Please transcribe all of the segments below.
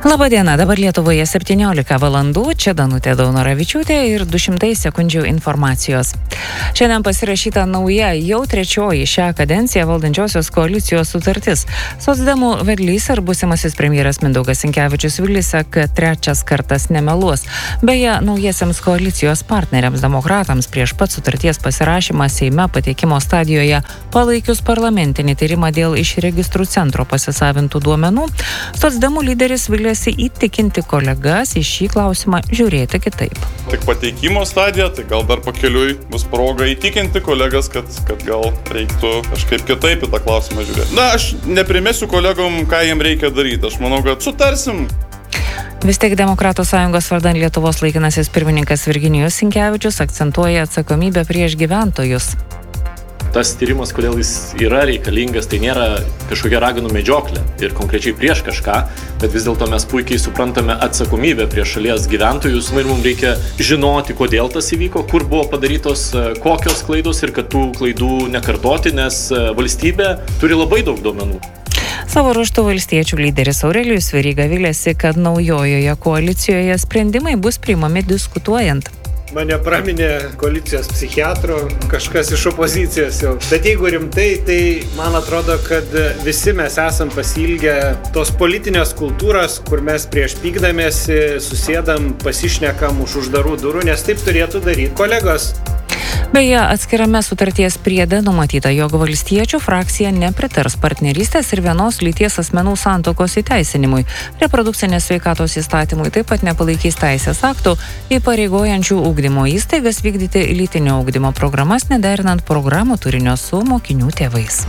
Labadiena, dabar Lietuvoje 17 valandų, čia Danutė Daunoravičiūtė ir 200 sekundžių informacijos. Šiandien pasirašyta nauja, jau trečioji šią kadenciją valdančiosios koalicijos sutartis. Socdemų vedlys ir būsimasis premjeras Mindaugas Sinkevičius vilisi, kad trečias kartas nemeluos. Beje, naujiesiems koalicijos partneriams demokratams prieš pat sutarties pasirašymą Seime pateikimo stadijoje palaikius parlamentinį tyrimą dėl iš registrų centro pasisavintų duomenų, Socdemų lyderis vilėsi įtikinti kolegas į šį klausimą žiūrėti kitaip. Tik pateikimo stadija, tai gal dar pakeliui bus proga įtikinti kolegas, kad gal reiktų kažkaip kitaip į tą klausimą žiūrėti. Na, aš neprimesiu kolegom, ką jiem reikia daryti. Aš manau, kad sutarsim. Vis tiek Demokratų sąjungos vardan Lietuvos laikinasis pirmininkas Virginijus Sinkevičius akcentuoja atsakomybę prieš gyventojus. Tas tyrimas, kodėl jis yra reikalingas, tai nėra kažkokia raganų medžioklė ir konkrečiai prieš kažką, bet vis dėlto mes puikiai suprantame atsakomybę prieš šalies gyventojus ir mums reikia žinoti, kodėl tas įvyko, kur buvo padarytos kokios klaidos ir kad tų klaidų nekartoti, nes valstybė turi labai daug duomenų. Savo ruožtu valstiečių lyderis Aurelijus Veryga vilėsi, kad naujojoje koalicijoje sprendimai bus priimami diskutuojant. Mane praminė koalicijos psichiatro, kažkas iš opozicijos jau. Bet jeigu rimtai, tai man atrodo, kad visi mes esam pasiilgę tos politinės kultūros, kur mes prieš pykdamėsi susėdam, pasišnekam už uždarų durų, nes taip turėtų daryti kolegos. Beje, atskirame sutarties priede numatyta, jog valstiečių frakcija nepritars partnerystės ir vienos lyties asmenų santuokos įteisinimui. Reprodukcinės sveikatos įstatymui taip pat nepalaikys teisės aktų, įpareigojančių ugdymo įstaigas vykdyti lytinio ugdymo programas, nederinant programų turinio su mokinių tėvais.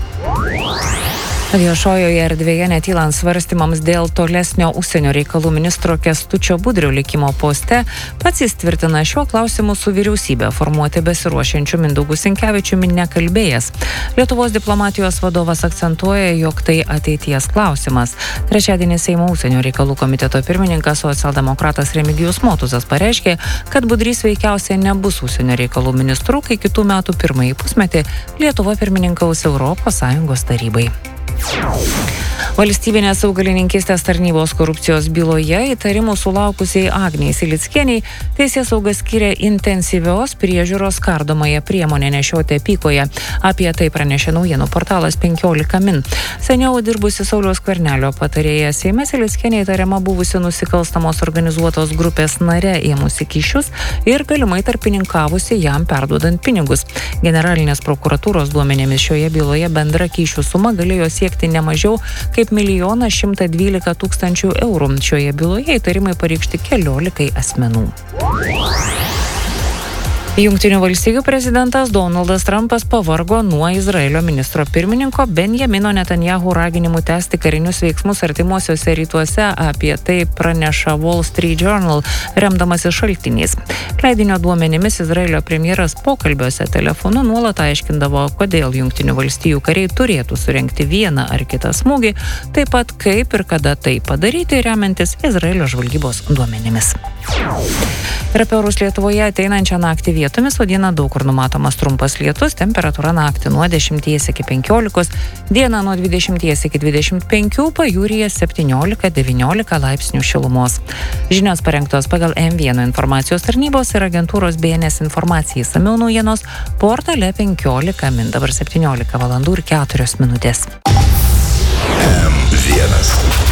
Viešojoje erdvėje netylant svarstymams dėl tolesnio užsienio reikalų ministro Kęstučio Budrio likimo poste, pats jis tvirtina šiuo klausimu su vyriausybė formuoti besiruošiančiu Mindaugu Sinkevičiumi nekalbėjęs. Lietuvos diplomatijos vadovas akcentuoja, jog tai ateities klausimas. Trečiadienį Seimo užsienio reikalų komiteto pirmininkas socialdemokratas Remigijus Motuzas pareiškė, kad Budrys veikiausiai nebus užsienio reikalų ministru, kai kitų metų pirmąjį pusmetį Lietuva pirmininkaus Europos Sąjungos tarybai. Valstybinės augalininkystės tarnybos korupcijos byloje įtarimų sulaukusiai Agnei Silickienei teisėsauga skyrė intensyvios priežiūros kardomąją priemonę nešioti apykoje. Apie tai pranešė naujienų portalas 15 min. Seniau dirbusi Sauliaus Skvernelio patarėja Seime Silickienė įtariama buvusi nusikalstamos organizuotos grupės nare ėmusi kyšius ir galimai tarpininkavusi jam perduodant pinigus. Generalinės prokuratūros duomenimis šioje byloje bendra kyšių suma galėjo siekti ne mažiau kaip 1 112 000 eurų. Šioje byloje įtarimai pareikšti 14 asmenų. Jungtinių valstijų prezidentas Donaldas Trumpas pavargo nuo Izraelio ministro pirmininko Benjamino Netanyahu raginimų tęsti karinius veiksmus artimuosiuose rytuose. Apie tai praneša Wall Street Journal, remdamasis šaltiniais. Leidinio duomenimis Izraelio premjeras pokalbiuose telefonu nuolat aiškindavo, kodėl Jungtinių valstijų kariai turėtų surengti vieną ar kitą smūgį, taip pat kaip ir kada tai padaryti, remiantis Izraelio žvalgybos duomenimis. Ir apie orus Lietuvoje ateinančią naktį vietomis, o dieną daug kur numatomas trumpas lietus, temperatūra naktį nuo 10 iki 15, dieną nuo 20 iki 25, pajūryje 17-19 laipsnių šilumos. Žinios parengtos pagal M1 informacijos tarnybos ir agentūros BNS informacijai. Išsamiau naujienos portale 15 min. Dabar 17 valandų ir 4 minutės. M1.